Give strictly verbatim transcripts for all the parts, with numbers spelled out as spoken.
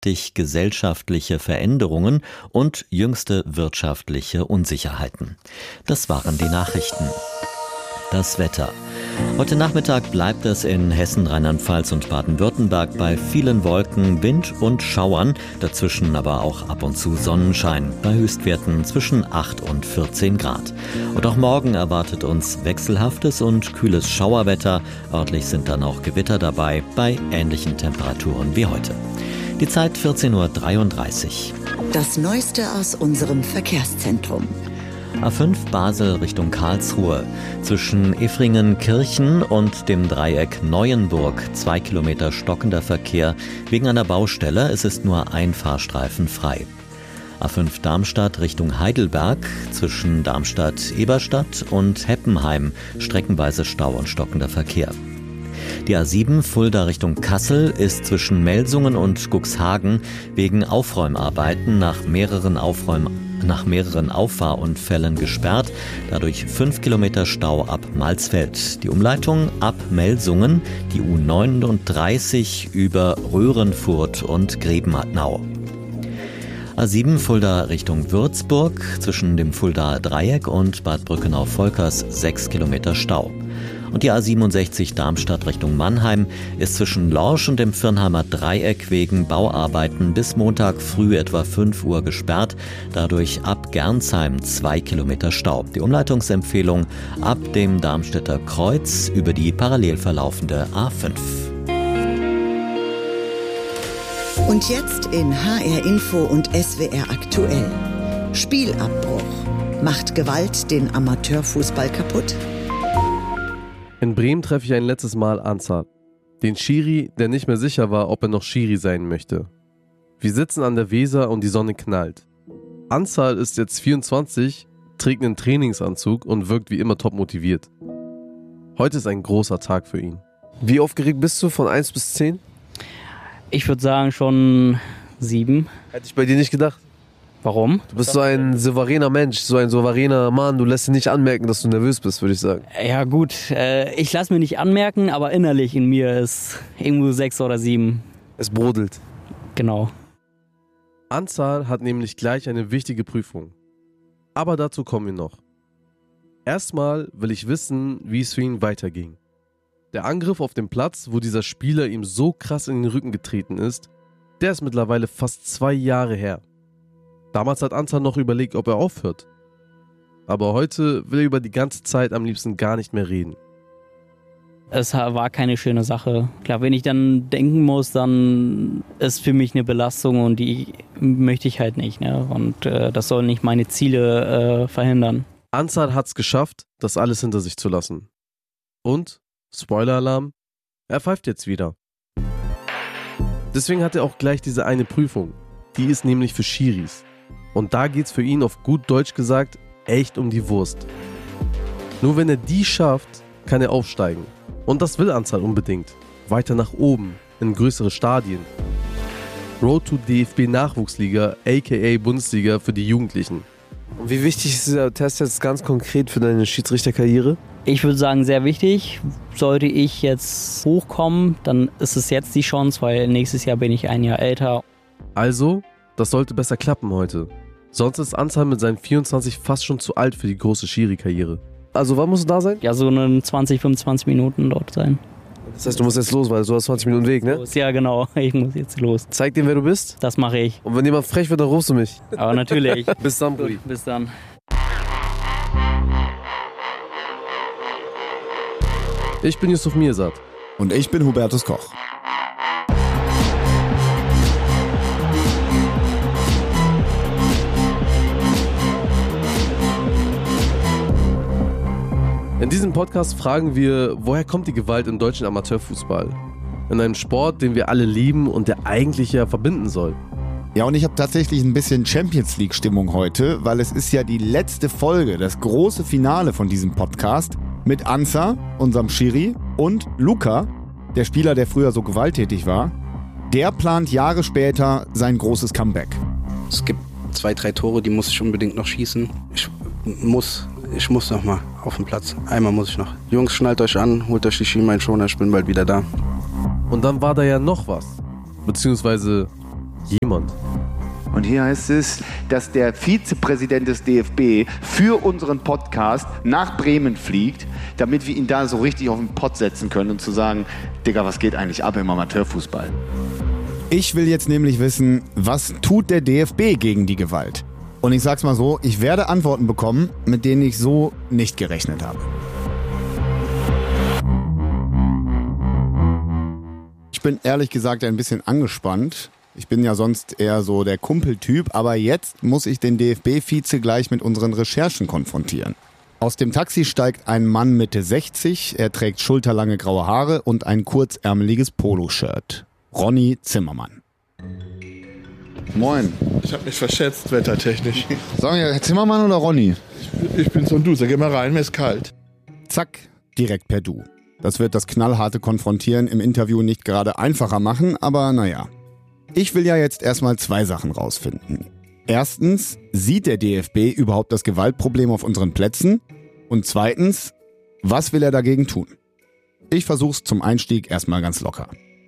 wichtig gesellschaftliche Veränderungen und jüngste wirtschaftliche Unsicherheiten. Das waren die Nachrichten. Das Wetter. Heute Nachmittag bleibt es in Hessen, Rheinland-Pfalz und Baden-Württemberg bei vielen Wolken, Wind und Schauern, dazwischen aber auch ab und zu Sonnenschein, bei Höchstwerten zwischen acht und vierzehn Grad. Und auch morgen erwartet uns wechselhaftes und kühles Schauerwetter, örtlich sind dann auch Gewitter dabei, bei ähnlichen Temperaturen wie heute. Die Zeit vierzehn Uhr dreiunddreißig. Das Neueste aus unserem Verkehrszentrum. A fünf Basel Richtung Karlsruhe. Zwischen Effringen-Kirchen und dem Dreieck Neuenburg zwei Kilometer stockender Verkehr wegen einer Baustelle. Es ist nur ein Fahrstreifen frei. A fünf Darmstadt Richtung Heidelberg. Zwischen Darmstadt-Eberstadt und Heppenheim streckenweise Stau und stockender Verkehr. Die A sieben Fulda Richtung Kassel ist zwischen Melsungen und Cuxhagen wegen Aufräumarbeiten nach mehreren Aufräumarbeiten nach mehreren Auffahrunfällen gesperrt, dadurch fünf Kilometer Stau ab Malsfeld. Die Umleitung ab Melsungen, die U neununddreißig über Röhrenfurt und Grebenau. A sieben Fulda Richtung Würzburg, zwischen dem Fuldaer Dreieck und Bad Brückenau-Volkers sechs Kilometer Stau. Und die A siebenundsechzig Darmstadt Richtung Mannheim ist zwischen Lorsch und dem Firnheimer Dreieck wegen Bauarbeiten bis Montag früh etwa fünf Uhr gesperrt, dadurch ab Gernsheim zwei Kilometer Stau. Die Umleitungsempfehlung ab dem Darmstädter Kreuz über die parallel verlaufende A fünf. Und jetzt in H R Info und S W R aktuell. Spielabbruch. Macht Gewalt den Amateurfußball kaputt? In Bremen treffe ich ein letztes Mal Ansar, den Schiri, der nicht mehr sicher war, ob er noch Schiri sein möchte. Wir sitzen an der Weser und die Sonne knallt. Ansar ist jetzt vierundzwanzig, trägt einen Trainingsanzug und wirkt wie immer top motiviert. Heute ist ein großer Tag für ihn. Wie aufgeregt bist du von eins bis zehn? Ich würde sagen schon sieben. Hätte ich bei dir nicht gedacht. Warum? Du bist so ein souveräner Mensch, so ein souveräner Mann. Du lässt dir nicht anmerken, dass du nervös bist, würde ich sagen. Ja gut, äh, ich lasse mir nicht anmerken, aber innerlich in mir ist irgendwo sechs oder sieben. Es brodelt. Genau. Ansar hat nämlich gleich eine wichtige Prüfung. Aber dazu kommen wir noch. Erstmal will ich wissen, wie es für ihn weiterging. Der Angriff auf dem Platz, wo dieser Spieler ihm so krass in den Rücken getreten ist, der ist mittlerweile fast zwei Jahre her. Damals hat Ansar noch überlegt, ob er aufhört. Aber heute will er über die ganze Zeit am liebsten gar nicht mehr reden. Es war keine schöne Sache. Klar, wenn ich dann denken muss, dann ist für mich eine Belastung und die möchte ich halt nicht. Ne? Und äh, das soll nicht meine Ziele äh, verhindern. Ansar hat es geschafft, das alles hinter sich zu lassen. Und, Spoiler-Alarm, er pfeift jetzt wieder. Deswegen hat er auch gleich diese eine Prüfung. Die ist nämlich für Schiris. Und da geht's für ihn auf gut Deutsch gesagt echt um die Wurst. Nur wenn er die schafft, kann er aufsteigen. Und das will Ansar unbedingt. Weiter nach oben, in größere Stadien. Road to D F B-Nachwuchsliga, aka Bundesliga für die Jugendlichen. Und wie wichtig ist dieser Test jetzt ganz konkret für deine Schiedsrichterkarriere? Ich würde sagen, sehr wichtig. Sollte ich jetzt hochkommen, dann ist es jetzt die Chance, weil nächstes Jahr bin ich ein Jahr älter. Also, das sollte besser klappen heute. Sonst ist Ansar mit seinen vierundzwanzig fast schon zu alt für die große Schiri-Karriere. Also wann musst du da sein? Ja, so eine zwanzig, fünfundzwanzig Minuten dort sein. Das heißt, du musst jetzt los, weil du hast zwanzig Minuten Weg, ne? Ja, genau. Ich muss jetzt los. Zeig dem, wer du bist. Das mache ich. Und wenn jemand frech wird, dann rufst du mich. Aber natürlich. Bis dann, Brudi. Bis dann. Ich bin Yusuf Mirsad. Und ich bin Hubertus Koch. In diesem Podcast fragen wir, woher kommt die Gewalt im deutschen Amateurfußball? In einem Sport, den wir alle lieben und der eigentlich ja verbinden soll. Ja, und ich habe tatsächlich ein bisschen Champions League-Stimmung heute, weil es ist ja die letzte Folge, das große Finale von diesem Podcast mit Ansar, unserem Schiri, und Luca, der Spieler, der früher so gewalttätig war. Der plant Jahre später sein großes Comeback. Es gibt zwei, drei Tore, die muss ich unbedingt noch schießen. Ich muss, ich muss noch mal auf den Platz. Einmal muss ich noch. Jungs, schnallt euch an, holt euch die Schienbeinschoner, ich bin bald wieder da. Und dann war da ja noch was. Beziehungsweise Jemand. Und hier heißt es, dass der Vizepräsident des D F B für unseren Podcast nach Bremen fliegt, damit wir ihn da so richtig auf den Pott setzen können und zu sagen, Digga, was geht eigentlich ab im Amateurfußball? Ich will jetzt nämlich wissen, was tut der D F B gegen die Gewalt? Und ich sag's mal so, ich werde Antworten bekommen, mit denen ich so nicht gerechnet habe. Ich bin ehrlich gesagt ein bisschen angespannt. Ich bin ja sonst eher so der Kumpeltyp, aber jetzt muss ich den D F B-Vize gleich mit unseren Recherchen konfrontieren. Aus dem Taxi steigt ein Mann Mitte sechzig, er trägt schulterlange graue Haare und ein kurzärmeliges Poloshirt. Ronny Zimmermann. Moin. Ich habe mich verschätzt, wettertechnisch. Sagen wir Herr Zimmermann oder Ronny? Ich, ich bin so ein Du, sag mal rein, mir ist kalt. Zack, direkt per Du. Das wird das knallharte Konfrontieren im Interview nicht gerade einfacher machen, aber naja. Ich will ja jetzt erstmal zwei Sachen rausfinden. Erstens, sieht der D F B überhaupt das Gewaltproblem auf unseren Plätzen? Und zweitens, was will er dagegen tun? Ich versuch's zum Einstieg erstmal ganz locker.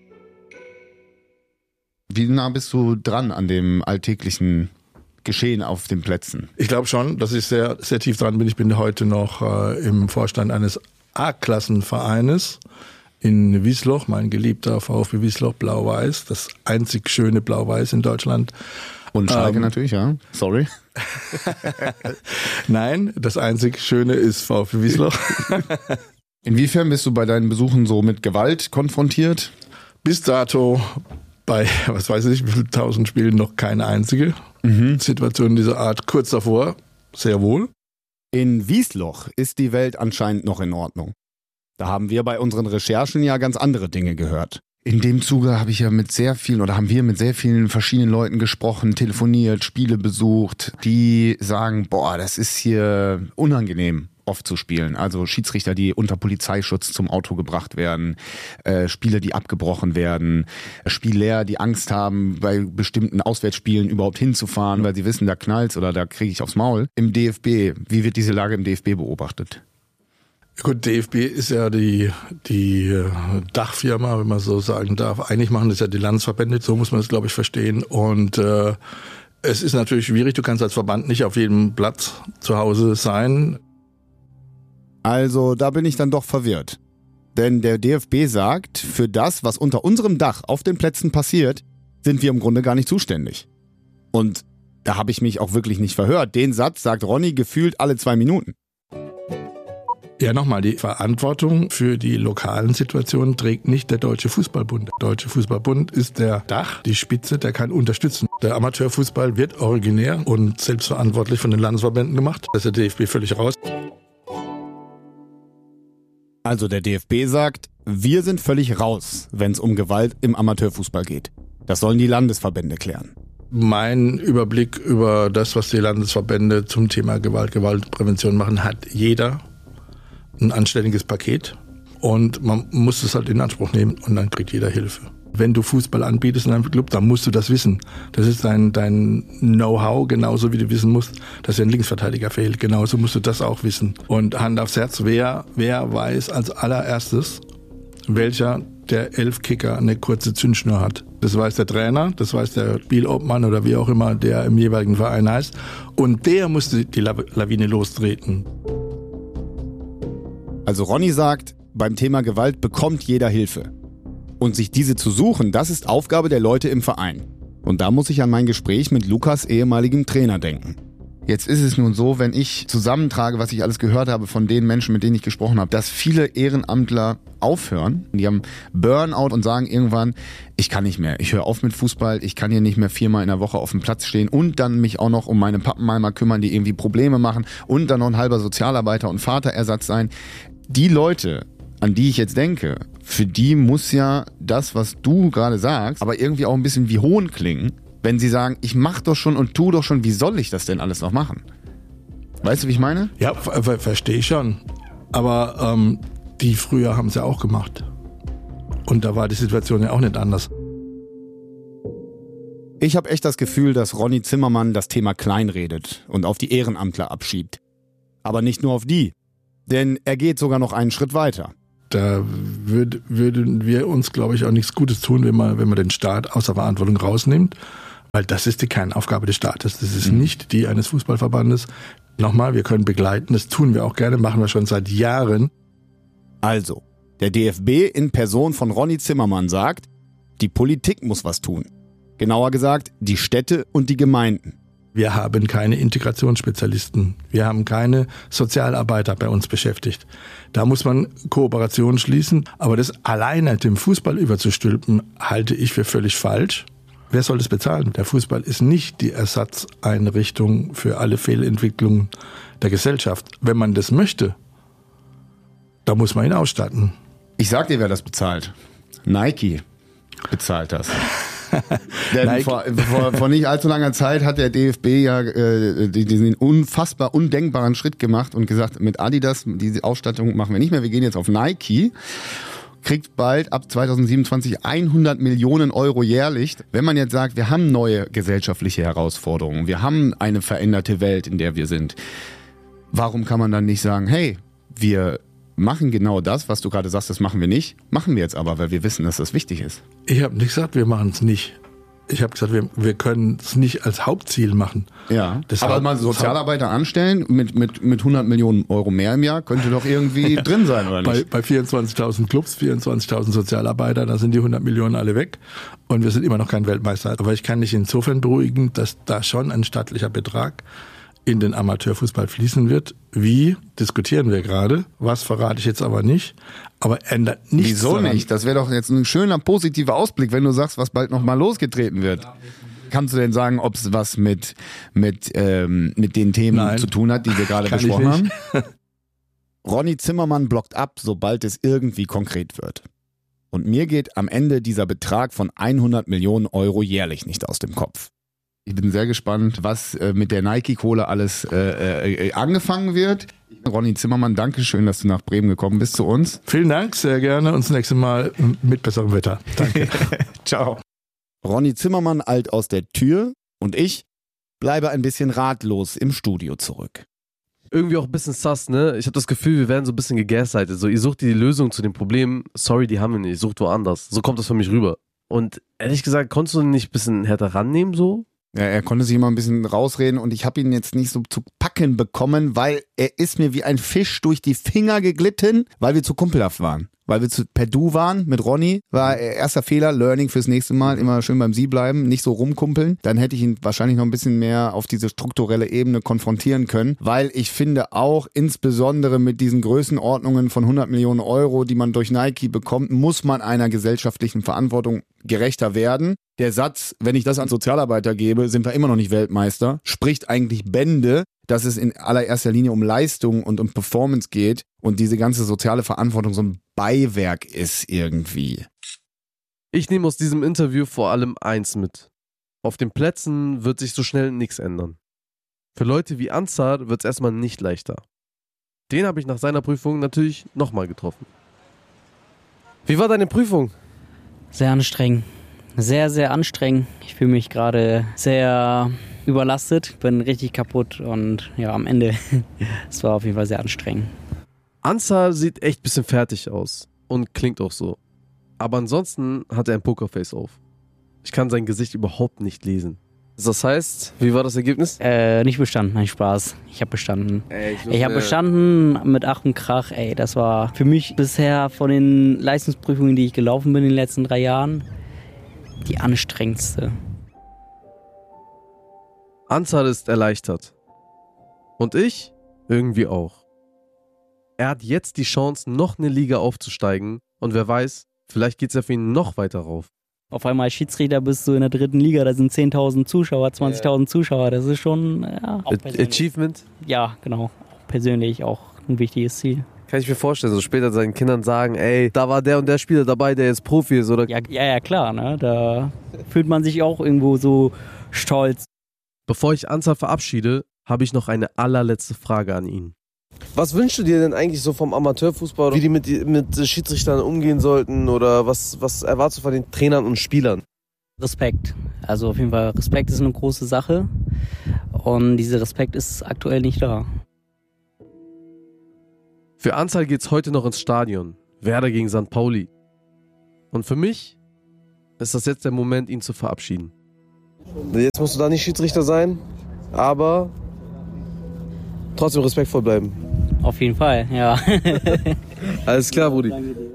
Wie nah bist du dran an dem alltäglichen Geschehen auf den Plätzen? Ich glaube schon, dass ich sehr, sehr tief dran bin. Ich bin heute noch äh, im Vorstand eines A-Klassenvereines in Wiesloch, mein geliebter VfB Wiesloch, Blau-Weiß, das einzig schöne Blau-Weiß in Deutschland. Und Schalke ähm, natürlich, ja. Sorry. Nein, das einzig Schöne ist VfB Wiesloch. Inwiefern bist du bei deinen Besuchen so mit Gewalt konfrontiert? Bis dato bei, was weiß ich, wie viele tausend Spielen noch keine einzige mhm. Situation dieser Art. Kurz davor, sehr wohl. In Wiesloch ist die Welt anscheinend noch in Ordnung. Da haben wir bei unseren Recherchen ja ganz andere Dinge gehört. In dem Zuge habe ich ja mit sehr vielen oder haben wir mit sehr vielen verschiedenen Leuten gesprochen, telefoniert, Spiele besucht, die sagen, boah, das ist hier unangenehm oft zu spielen. Also Schiedsrichter, die unter Polizeischutz zum Auto gebracht werden, äh, Spiele, die abgebrochen werden, Spieler, die Angst haben, bei bestimmten Auswärtsspielen überhaupt hinzufahren, weil sie wissen, da knallt's oder da kriege ich aufs Maul. Im D F B, wie wird diese Lage im D F B beobachtet? Gut, D F B ist ja die, die Dachfirma, wenn man so sagen darf. Eigentlich machen das ja die Landesverbände, so muss man das, glaube ich, verstehen. Und äh, es ist natürlich schwierig, du kannst als Verband nicht auf jedem Platz zu Hause sein. Also da bin ich dann doch verwirrt. Denn der D F B sagt, für das, was unter unserem Dach auf den Plätzen passiert, sind wir im Grunde gar nicht zuständig. Und da habe ich mich auch wirklich nicht verhört. Den Satz sagt Ronny gefühlt alle zwei Minuten. Ja, nochmal, die Verantwortung für die lokalen Situationen trägt nicht der Deutsche Fußballbund. Der Deutsche Fußballbund ist der Dach, die Spitze, der kann unterstützen. Der Amateurfußball wird originär und selbstverantwortlich von den Landesverbänden gemacht. Da ist der D F B völlig raus. Also der D F B sagt, wir sind völlig raus, wenn es um Gewalt im Amateurfußball geht. Das sollen die Landesverbände klären. Mein Überblick über das, was die Landesverbände zum Thema Gewalt, Gewaltprävention machen, hat jeder ein anständiges Paket und man muss es halt in Anspruch nehmen und dann kriegt jeder Hilfe. Wenn du Fußball anbietest in einem Club, dann musst du das wissen. Das ist dein, dein Know-how, genauso wie du wissen musst, dass dir ein Linksverteidiger fehlt. Genauso musst du das auch wissen. Und Hand aufs Herz, wer, wer weiß als allererstes, welcher der elf Kicker eine kurze Zündschnur hat. Das weiß der Trainer, das weiß der Spielobmann oder wie auch immer der im jeweiligen Verein heißt. Und der muss die, die Lawine lostreten. Also Ronny sagt, beim Thema Gewalt bekommt jeder Hilfe. Und sich diese zu suchen, das ist Aufgabe der Leute im Verein. Und da muss ich an mein Gespräch mit Lukas ehemaligem Trainer denken. Jetzt ist es nun so, wenn ich zusammentrage, was ich alles gehört habe von den Menschen, mit denen ich gesprochen habe, dass viele Ehrenamtler aufhören. Die haben Burnout und sagen irgendwann, ich kann nicht mehr, ich höre auf mit Fußball, ich kann hier nicht mehr viermal in der Woche auf dem Platz stehen und dann mich auch noch um meine Pappenheimer kümmern, die irgendwie Probleme machen und dann noch ein halber Sozialarbeiter und Vaterersatz sein. Die Leute, an die ich jetzt denke, für die muss ja das, was du gerade sagst, aber irgendwie auch ein bisschen wie Hohn klingen, wenn sie sagen, ich mach doch schon und tu doch schon, wie soll ich das denn alles noch machen? Weißt du, wie ich meine? Ja, ver- ver- verstehe ich schon. Aber ähm, die früher haben es ja auch gemacht. Und da war die Situation ja auch nicht anders. Ich habe echt das Gefühl, dass Ronny Zimmermann das Thema kleinredet und auf die Ehrenamtler abschiebt. Aber nicht nur auf die. Denn er geht sogar noch einen Schritt weiter. Da würd, würden wir uns, glaube ich, auch nichts Gutes tun, wenn man, wenn man den Staat aus der Verantwortung rausnimmt. Weil das ist die Kernaufgabe des Staates. Das ist mhm. nicht die eines Fußballverbandes. Nochmal, wir können begleiten, das tun wir auch gerne, machen wir schon seit Jahren. Also, der D F B in Person von Ronny Zimmermann sagt, die Politik muss was tun. Genauer gesagt, die Städte und die Gemeinden. Wir haben keine Integrationsspezialisten. Wir haben keine Sozialarbeiter bei uns beschäftigt. Da muss man Kooperationen schließen. Aber das alleine dem Fußball überzustülpen, halte ich für völlig falsch. Wer soll das bezahlen? Der Fußball ist nicht die Ersatzeinrichtung für alle Fehlentwicklungen der Gesellschaft. Wenn man das möchte, da muss man ihn ausstatten. Ich sag dir, wer das bezahlt. Nike bezahlt das. Denn vor, vor, vor nicht allzu langer Zeit hat der D F B ja äh, diesen unfassbar undenkbaren Schritt gemacht und gesagt, mit Adidas, diese Ausstattung machen wir nicht mehr, wir gehen jetzt auf Nike. Kriegt bald ab zwanzig siebenundzwanzig hundert Millionen Euro jährlich. Wenn man jetzt sagt, wir haben neue gesellschaftliche Herausforderungen, wir haben eine veränderte Welt, in der wir sind, warum kann man dann nicht sagen, hey, wir machen genau das, was du gerade sagst, das machen wir nicht, machen wir jetzt aber, weil wir wissen, dass das wichtig ist. Ich habe nicht gesagt, wir machen es nicht. Ich habe gesagt, wir, wir können es nicht als Hauptziel machen. Ja, das aber Haupt, mal Sozialarbeiter anstellen mit, mit, mit hundert Millionen Euro mehr im Jahr könnte doch irgendwie ja. drin sein, oder nicht? Bei, bei vierundzwanzigtausend Clubs, vierundzwanzigtausend Sozialarbeiter, da sind die hundert Millionen alle weg und wir sind immer noch kein Weltmeister. Aber ich kann dich insofern beruhigen, dass da schon ein staatlicher Betrag in den Amateurfußball fließen wird. Wie, diskutieren wir gerade. Was verrate ich jetzt aber nicht. Aber ändert nichts Wieso daran. nicht? Das wäre doch jetzt ein schöner, positiver Ausblick, wenn du sagst, was bald nochmal losgetreten wird. Kannst du denn sagen, ob es was mit, mit, ähm, mit den Themen Nein. zu tun hat, die wir gerade Kann besprochen ich nicht. haben? Ronny Zimmermann blockt ab, sobald es irgendwie konkret wird. Und mir geht am Ende dieser Betrag von hundert Millionen Euro jährlich nicht aus dem Kopf. Ich bin sehr gespannt, was äh, mit der Nike-Kohle alles äh, äh, angefangen wird. Ronny Zimmermann, danke schön, dass du nach Bremen gekommen bist zu uns. Vielen Dank, sehr gerne. Und das nächste Mal mit besserem Wetter. Danke. Ciao. Ronny Zimmermann eilt aus der Tür und ich bleibe ein bisschen ratlos im Studio zurück. Irgendwie auch ein bisschen sass, ne? Ich habe das Gefühl, wir werden so ein bisschen gegaslightet. So, ihr sucht die Lösung zu den Problemen. Sorry, die haben wir nicht. Sucht woanders. So kommt das für mich rüber. Und ehrlich gesagt, konntest du ihn nicht ein bisschen härter rannehmen so? Ja, er konnte sich immer ein bisschen rausreden und ich habe ihn jetzt nicht so zu packen bekommen, weil er ist mir wie ein Fisch durch die Finger geglitten, weil wir zu kumpelhaft waren. Weil wir zu, per Du waren mit Ronny, war erster Fehler, Learning fürs nächste Mal, immer schön beim Sie bleiben, nicht so rumkumpeln. Dann hätte ich ihn wahrscheinlich noch ein bisschen mehr auf diese strukturelle Ebene konfrontieren können, weil ich finde auch insbesondere mit diesen Größenordnungen von hundert Millionen Euro, die man durch Nike bekommt, muss man einer gesellschaftlichen Verantwortung gerechter werden. Der Satz, wenn ich das an Sozialarbeiter gebe, sind wir immer noch nicht Weltmeister, spricht eigentlich Bände, dass es in allererster Linie um Leistung und um Performance geht und diese ganze soziale Verantwortung so ein Beiwerk ist irgendwie. Ich nehme aus diesem Interview vor allem eins mit. Auf den Plätzen wird sich so schnell nichts ändern. Für Leute wie Ansar wird es erstmal nicht leichter. Den habe ich nach seiner Prüfung natürlich nochmal getroffen. Wie war deine Prüfung? Sehr anstrengend. Sehr, sehr anstrengend. Ich fühle mich gerade sehr überlastet, bin richtig kaputt und ja, am Ende, es war auf jeden Fall sehr anstrengend. Ansar sieht echt ein bisschen fertig aus und klingt auch so. Aber ansonsten hat er ein Pokerface auf. Ich kann sein Gesicht überhaupt nicht lesen. Das heißt, wie war das Ergebnis? Äh, nicht bestanden, nein, Spaß. Ich habe bestanden. Ey, ich ich habe bestanden mit Ach und Krach. Ey, das war für mich bisher von den Leistungsprüfungen, die ich gelaufen bin in den letzten drei Jahren, die anstrengendste. Ansar ist erleichtert. Und ich irgendwie auch. Er hat jetzt die Chance, noch eine Liga aufzusteigen. Und wer weiß, vielleicht geht es ja für ihn noch weiter rauf. Auf einmal als Schiedsrichter bist du in der dritten Liga, da sind zehntausend Zuschauer, zwanzigtausend yeah. Zuschauer. Das ist schon ja, auch Achievement? Ja, genau. Persönlich auch ein wichtiges Ziel. Kann ich mir vorstellen, so später seinen Kindern sagen, ey, da war der und der Spieler dabei, der jetzt Profi ist, oder? Ja, ja, ja klar, ne? Da fühlt man sich auch irgendwo so stolz. Bevor ich Ansar verabschiede, habe ich noch eine allerletzte Frage an ihn. Was wünschst du dir denn eigentlich so vom Amateurfußball, wie die mit, mit Schiedsrichtern umgehen sollten oder was, was erwartest du von den Trainern und Spielern? Respekt. Also auf jeden Fall, Respekt ist eine große Sache und dieser Respekt ist aktuell nicht da. Für Ansar geht's heute noch ins Stadion. Werder gegen Sankt Pauli. Und für mich ist das jetzt der Moment, ihn zu verabschieden. Jetzt musst du da nicht Schiedsrichter sein, aber trotzdem respektvoll bleiben. Auf jeden Fall, ja. Alles klar, Brudi.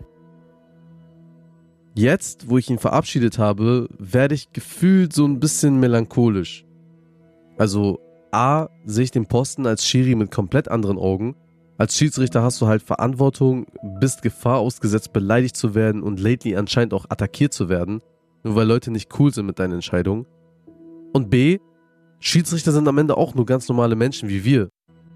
Jetzt, wo ich ihn verabschiedet habe, werde ich gefühlt so ein bisschen melancholisch. Also A, sehe ich den Posten als Schiri mit komplett anderen Augen. Als Schiedsrichter hast du halt Verantwortung, bist Gefahr ausgesetzt, beleidigt zu werden und lately anscheinend auch attackiert zu werden, nur weil Leute nicht cool sind mit deinen Entscheidungen. Und B, Schiedsrichter sind am Ende auch nur ganz normale Menschen wie wir.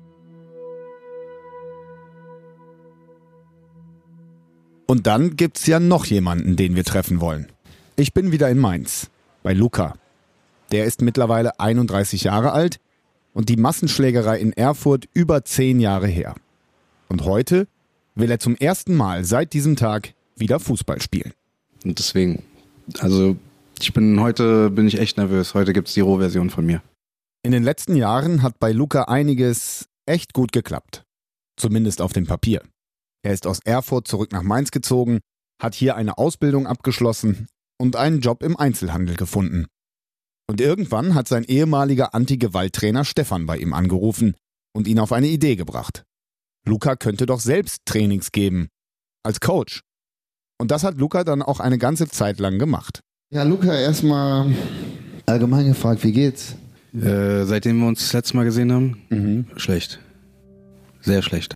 Und dann gibt's ja noch jemanden, den wir treffen wollen. Ich bin wieder in Mainz, bei Luca. Der ist mittlerweile einunddreißig Jahre alt und die Massenschlägerei in Erfurt über zehn Jahre her. Und heute will er zum ersten Mal seit diesem Tag wieder Fußball spielen. Und deswegen, also ich bin heute bin ich echt nervös. Heute gibt's die Rohversion von mir. In den letzten Jahren hat bei Luca einiges echt gut geklappt. Zumindest auf dem Papier. Er ist aus Erfurt zurück nach Mainz gezogen, hat hier eine Ausbildung abgeschlossen und einen Job im Einzelhandel gefunden. Und irgendwann hat sein ehemaliger Anti-Gewalt-Trainer Stefan bei ihm angerufen und ihn auf eine Idee gebracht. Luca könnte doch selbst Trainings geben, als Coach. Und das hat Luca dann auch eine ganze Zeit lang gemacht. Ja, Luca, erstmal allgemein gefragt, wie geht's? Äh, seitdem wir uns das letzte Mal gesehen haben, Mhm. schlecht. Sehr schlecht.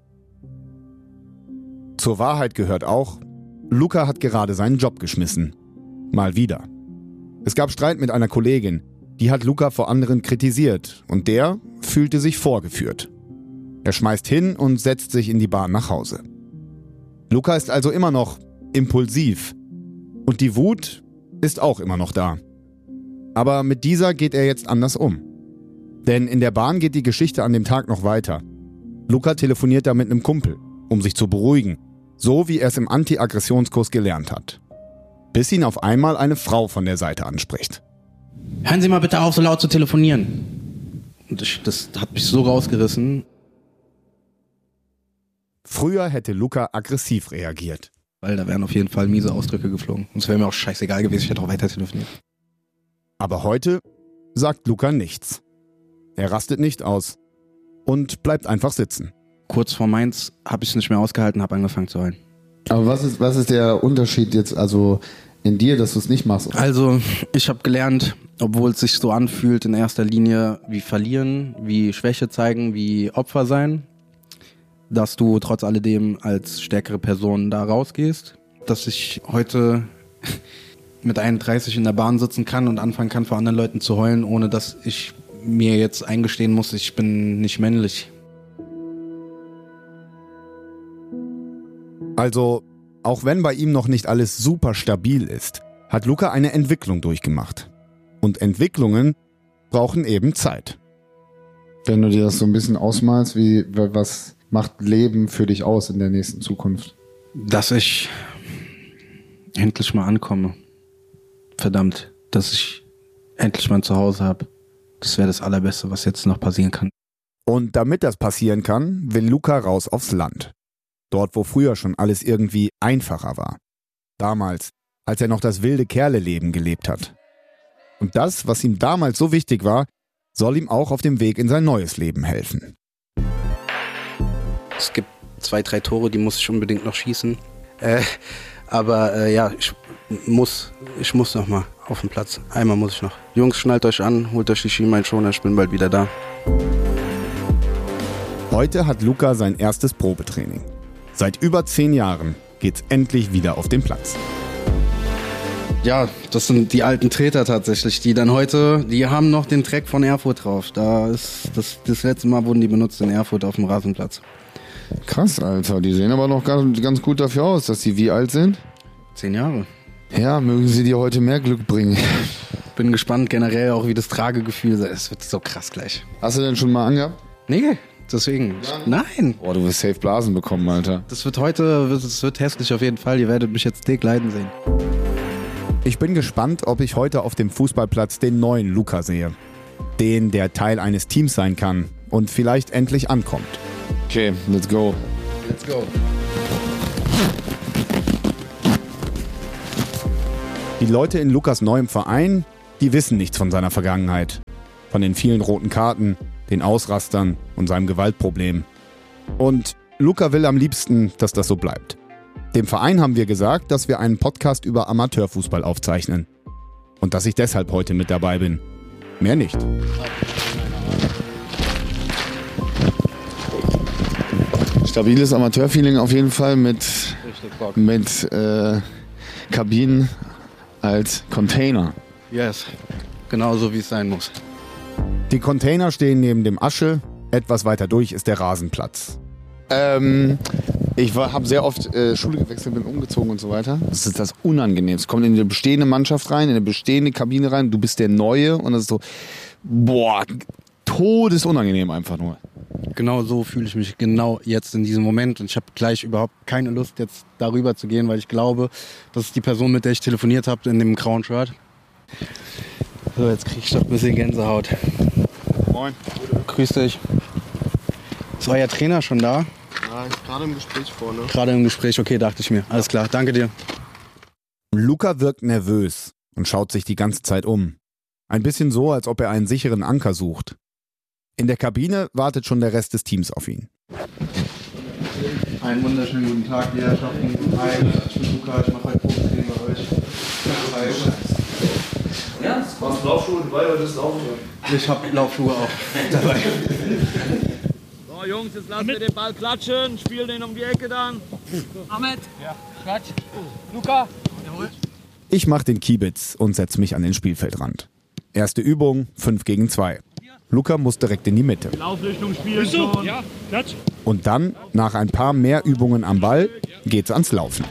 Zur Wahrheit gehört auch, Luca hat gerade seinen Job geschmissen. Mal wieder. Es gab Streit mit einer Kollegin, die hat Luca vor anderen kritisiert und der fühlte sich vorgeführt. Er schmeißt hin und setzt sich in die Bahn nach Hause. Luca ist also immer noch impulsiv und die Wut ist auch immer noch da. Aber mit dieser geht er jetzt anders um. Denn in der Bahn geht die Geschichte an dem Tag noch weiter. Luca telefoniert da mit einem Kumpel, um sich zu beruhigen, so wie er es im Anti-Aggressionskurs gelernt hat. Bis ihn auf einmal eine Frau von der Seite anspricht. Hören Sie mal bitte auf, so laut zu telefonieren. Und ich, das hat mich so rausgerissen. Früher hätte Luca aggressiv reagiert. Weil da wären auf jeden Fall miese Ausdrücke geflogen. Und es wäre mir auch scheißegal gewesen, ich hätte auch weiter telefoniert. Aber heute sagt Luca nichts. Er rastet nicht aus und bleibt einfach sitzen. Kurz vor Mainz habe ich es nicht mehr ausgehalten, habe angefangen zu heulen. Aber was ist, was ist der Unterschied jetzt also in dir, dass du es nicht machst? Also, ich habe gelernt, obwohl es sich so anfühlt, in erster Linie wie verlieren, wie Schwäche zeigen, wie Opfer sein, dass du trotz alledem als stärkere Person da rausgehst. Dass ich heute mit einunddreißig in der Bahn sitzen kann und anfangen kann, vor anderen Leuten zu heulen, ohne dass ich mir jetzt eingestehen muss, ich bin nicht männlich. Also, auch wenn bei ihm noch nicht alles super stabil ist, hat Luca eine Entwicklung durchgemacht. Und Entwicklungen brauchen eben Zeit. Wenn du dir das so ein bisschen ausmalst, wie, was macht Leben für dich aus in der nächsten Zukunft? Dass ich endlich mal ankomme. Verdammt, dass ich endlich mal ein Zuhause habe. Das wäre das Allerbeste, was jetzt noch passieren kann. Und damit das passieren kann, will Luca raus aufs Land. Dort, wo früher schon alles irgendwie einfacher war. Damals, als er noch das wilde Kerle-Leben gelebt hat. Und das, was ihm damals so wichtig war, soll ihm auch auf dem Weg in sein neues Leben helfen. Es gibt zwei, drei Tore, die muss ich unbedingt noch schießen. Äh, aber äh, ja, ich muss, ich muss noch mal auf den Platz. Einmal muss ich noch. Jungs, schnallt euch an, holt euch die Schienbeinschoner, ich bin bald wieder da. Heute hat Luca sein erstes Probetraining. Seit über zehn Jahren geht's endlich wieder auf den Platz. Ja, das sind die alten Treter tatsächlich, die dann heute, die haben noch den Track von Erfurt drauf. Da ist das, das letzte Mal wurden die benutzt in Erfurt auf dem Rasenplatz. Krass, Alter. Die sehen aber noch ganz, ganz gut dafür aus, dass sie wie alt sind? Zehn Jahre. Ja, mögen sie dir heute mehr Glück bringen. Bin gespannt generell auch, wie das Tragegefühl ist. Es wird so krass gleich. Hast du denn schon mal angehabt? Nee, deswegen. Nein. Boah, du wirst safe Blasen bekommen, Alter. Das wird heute, das wird hässlich auf jeden Fall. Ihr werdet mich jetzt dick leiden sehen. Ich bin gespannt, ob ich heute auf dem Fußballplatz den neuen Luca sehe. Den, der Teil eines Teams sein kann und vielleicht endlich ankommt. Okay, let's go. Let's go. Die Leute in Lukas neuem Verein, die wissen nichts von seiner Vergangenheit. Von den vielen roten Karten, den Ausrastern und seinem Gewaltproblem. Und Luca will am liebsten, dass das so bleibt. Dem Verein haben wir gesagt, dass wir einen Podcast über Amateurfußball aufzeichnen. Und dass ich deshalb heute mit dabei bin. Mehr nicht. Stabiles Amateurfeeling auf jeden Fall mit, mit äh, Kabinen als Container. Yes, genau so wie es sein muss. Die Container stehen neben dem Asche. Etwas weiter durch ist der Rasenplatz. Ähm, ich habe sehr oft äh, Schule gewechselt, bin umgezogen und so weiter. Das ist das Unangenehmste. Kommt in eine bestehende Mannschaft rein, in eine bestehende Kabine rein. Du bist der Neue und das ist so, boah, todesunangenehm einfach nur. Genau so fühle ich mich genau jetzt in diesem Moment. Und ich habe gleich überhaupt keine Lust, jetzt darüber zu gehen, weil ich glaube, das ist die Person, mit der ich telefoniert habe, in dem grauen Shirt. So, jetzt kriege ich doch ein bisschen Gänsehaut. Moin. Grüß dich. Ist euer Trainer schon da? Ja, ist gerade im Gespräch vorne. Gerade im Gespräch, okay, dachte ich mir. Alles klar, danke dir. Luca wirkt nervös und schaut sich die ganze Zeit um. Ein bisschen so, als ob er einen sicheren Anker sucht. In der Kabine wartet schon der Rest des Teams auf ihn. Einen wunderschönen guten Tag, die Herrschaften. Hi, ich bin Luca, ich mache heute Probetraining bei euch. Hi. Ja, hast du Laufschuhe dabei oder ist Laufen? Ich habe Laufschuhe auch dabei. So Jungs, jetzt lassen wir den Ball klatschen, spielen den um die Ecke dann. Ahmed, ja. Klatsch. Luca. Ich mache den Kiebitz und setze mich an den Spielfeldrand. Erste Übung, fünf gegen zwei. Luca muss direkt in die Mitte. Die Laufrichtung spielen schon. Ja, klatsch. Und dann, nach ein paar mehr Übungen am Ball, geht's ans Laufen.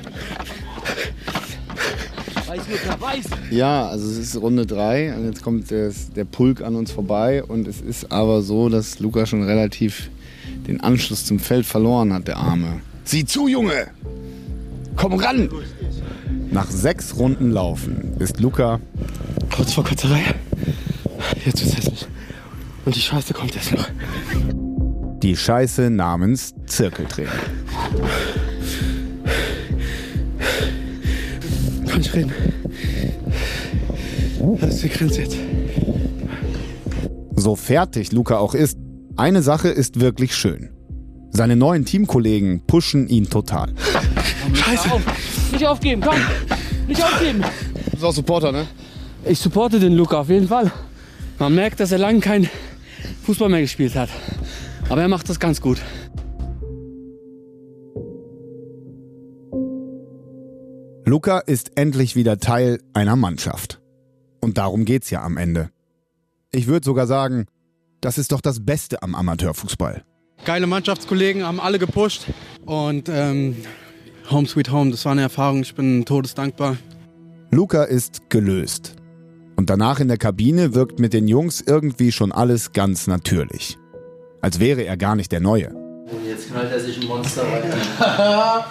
Ja, also es ist Runde drei und jetzt kommt der, der Pulk an uns vorbei und es ist aber so, dass Luca schon relativ den Anschluss zum Feld verloren hat, der Arme. Sieh zu, Junge! Komm ran! Nach sechs Runden Laufen ist Luca Kurz vor Kotzerei. Jetzt wird's hässlich. Und die Scheiße kommt jetzt noch. Die Scheiße namens Zirkeltraining. Kann ich reden? Das ist die Grenze jetzt. So fertig Luca auch ist, eine Sache ist wirklich schön. Seine neuen Teamkollegen pushen ihn total. Scheiße! Auf. Nicht aufgeben, komm! Nicht aufgeben! Du bist auch Supporter, ne? Ich supporte den Luca auf jeden Fall. Man merkt, dass er lange kein Fußball mehr gespielt hat. Aber er macht das ganz gut. Luca ist endlich wieder Teil einer Mannschaft. Und darum geht's ja am Ende. Ich würde sogar sagen, das ist doch das Beste am Amateurfußball. Geile Mannschaftskollegen, haben alle gepusht. Und ähm, Home Sweet Home, das war eine Erfahrung. Ich bin todesdankbar. Luca ist gelöst. Und danach in der Kabine wirkt mit den Jungs irgendwie schon alles ganz natürlich. Als wäre er gar nicht der Neue. Und jetzt knallt er sich ein Monster rein.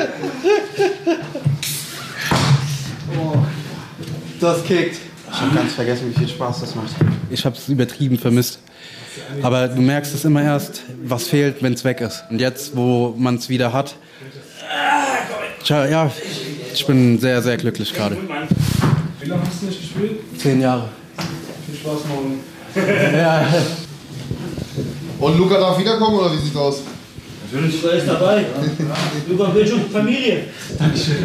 Oh, das kickt. Ich habe ganz vergessen, wie viel Spaß das macht. Ich habe es übertrieben vermisst. Aber du merkst es immer erst, was fehlt, wenn es weg ist. Und jetzt, wo man es wieder hat, tja, ja, ich bin sehr, sehr glücklich gerade. Wie lange hast du nicht gespielt? Zehn Jahre. Viel Spaß morgen. Ja. Und Luca darf wiederkommen oder wie sieht's aus? Natürlich. Luca ist dabei. Ja. Luca will schon Familie. Dankeschön.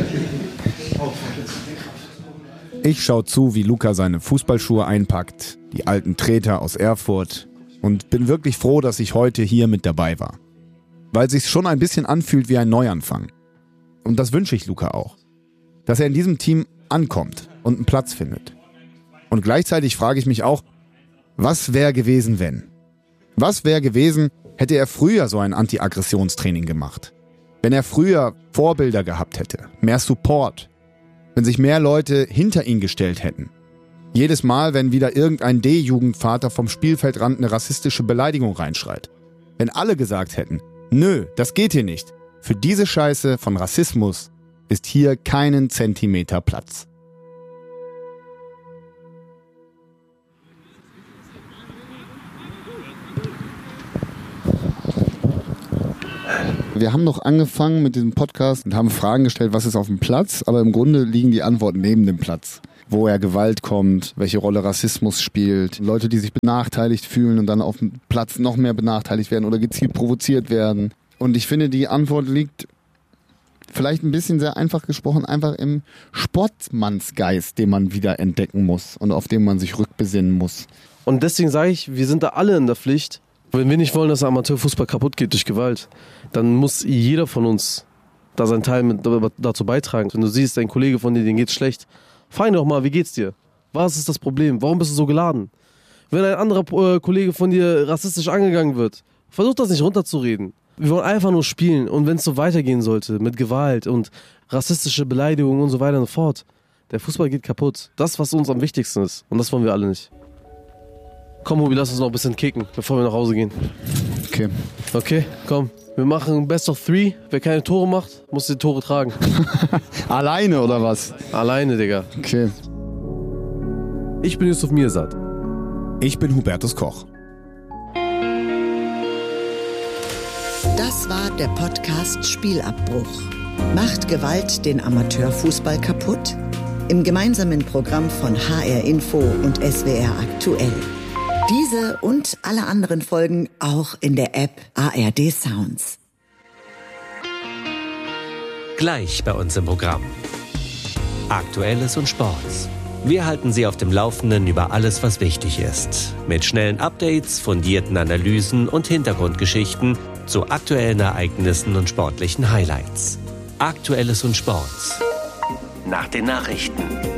Ich schaue zu, wie Luca seine Fußballschuhe einpackt, die alten Treter aus Erfurt, und bin wirklich froh, dass ich heute hier mit dabei war. Weil sich's schon ein bisschen anfühlt wie ein Neuanfang. Und das wünsche ich Luca auch. Dass er in diesem Team ankommt und einen Platz findet. Und gleichzeitig frage ich mich auch, was wäre gewesen, wenn? Was wäre gewesen, hätte er früher so ein Anti-Aggressionstraining gemacht? Wenn er früher Vorbilder gehabt hätte, mehr Support, wenn sich mehr Leute hinter ihn gestellt hätten. Jedes Mal, wenn wieder irgendein D-Jugendvater vom Spielfeldrand eine rassistische Beleidigung reinschreit. Wenn alle gesagt hätten, nö, das geht hier nicht. Für diese Scheiße von Rassismus ist hier keinen Zentimeter Platz. Wir haben noch angefangen mit diesem Podcast und haben Fragen gestellt, was ist auf dem Platz, aber im Grunde liegen die Antworten neben dem Platz. woher Gewalt kommt, welche Rolle Rassismus spielt. Leute, die sich benachteiligt fühlen und dann auf dem Platz noch mehr benachteiligt werden oder gezielt provoziert werden. Und ich finde, die Antwort liegt vielleicht ein bisschen sehr einfach gesprochen, einfach im Sportsmannsgeist, den man wieder entdecken muss und auf den man sich rückbesinnen muss. Und deswegen sage ich, wir sind da alle in der Pflicht. Wenn wir nicht wollen, dass der Amateurfußball kaputt geht durch Gewalt, dann muss jeder von uns da seinen Teil mit dazu beitragen. Wenn du siehst, dein Kollege von dir, den geht's schlecht, frag ihn doch mal, wie geht's dir? Was ist das Problem? Warum bist du so geladen? Wenn ein anderer äh, Kollege von dir rassistisch angegangen wird, versuch das nicht runterzureden. Wir wollen einfach nur spielen, und wenn es so weitergehen sollte mit Gewalt und rassistische Beleidigungen und so weiter und so fort, der Fußball geht kaputt. Das, was uns am wichtigsten ist, und das wollen wir alle nicht. Komm, Hubi, lass uns noch ein bisschen kicken, bevor wir nach Hause gehen. Okay. Okay, komm. Wir machen Best of Three. Wer keine Tore macht, muss die Tore tragen. Alleine oder was? Alleine, Digga. Okay. Ich bin Yusuf Mirsad. Ich bin Hubertus Koch. Das war der Podcast Spielabbruch. Macht Gewalt den Amateurfußball kaputt? Im gemeinsamen Programm von H R Info und S W R Aktuell. Diese und alle anderen Folgen auch in der App A R D Sounds. Gleich bei uns im Programm. Aktuelles und Sports. Wir halten Sie auf dem Laufenden über alles, was wichtig ist. Mit schnellen Updates, fundierten Analysen und Hintergrundgeschichten zu aktuellen Ereignissen und sportlichen Highlights. Aktuelles und Sports. Nach den Nachrichten.